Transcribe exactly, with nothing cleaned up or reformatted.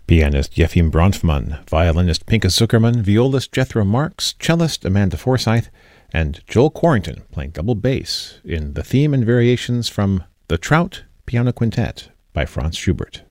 Pianist Yefim Bronfman, violinist Pinka Zuckerman, violist Jethro Marks, cellist Amanda Forsyth, and Joel Quarrington playing double bass in the theme and variations from The Trout Piano Quintet by Franz Schubert.